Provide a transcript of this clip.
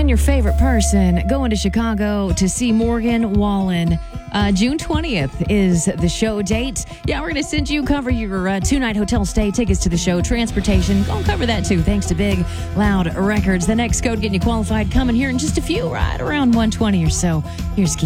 and your favorite person going to Chicago to see Morgan Wallen. June 20th is the show date. Yeah, we're going to cover your two-night hotel stay, tickets to the show, transportation. Go and cover that too, thanks to Big Loud Records. The next code getting you qualified coming here in just a few, right around 1:20 or so. Here's Keith.